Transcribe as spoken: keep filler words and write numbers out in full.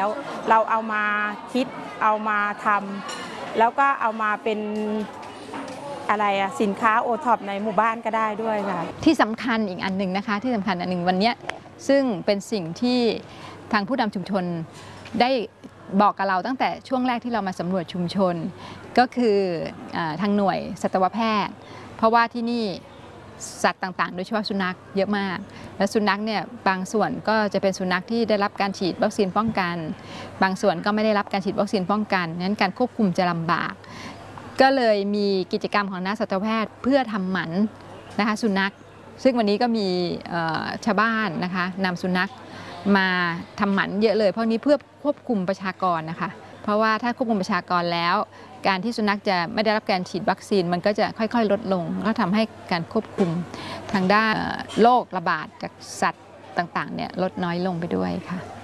แล้วเราเอามาคิดเอามาทำแล้วก็เอามาเป็นอะไรอะสินค้าโอท็อปในหมู่บ้านก็ได้ด้วยค่ะที่สำคัญอีกอันหนึ่งนะคะที่สำคัญอันหนึ่งวันนี้ซึ่งเป็นสิ่งที่ทางผู้นำชุมชนได้บอกกับเราตั้งแต่ช่วงแรกที่เรามาสำรวจชุมชนก็คือทางหน่วยสัตวแพทย์เพราะว่าที่นี่สัตว์ต่างๆโดยเฉพาะสุนัขเยอะมากและสุนัขเนี่ยบางส่วนก็จะเป็นสุนัขที่ได้รับการฉีดวัคซีนป้องกันบางส่วนก็ไม่ได้รับการฉีดวัคซีนป้องกันนั้นการควบคุมจะลำบากก็เลยมีกิจกรรมของนักสัตวแพทย์เพื่อทำหมันนะคะสุนัขซึ่งวันนี้ก็มีชาวบ้านนะคะนำสุนัขมาทำหมันเยอะเลยเพราะนี้เพื่อควบคุมประชากรนะคะเพราะว่าถ้าควบคุมประชากรแล้วการที่สุนัขจะไม่ได้รับการฉีดวัคซีนมันก็จะค่อยๆลดลงก็ทำให้การควบคุมทางด้านโรคระบาดจากสัตว์ต่างๆเนี่ยลดน้อยลงไปด้วยค่ะ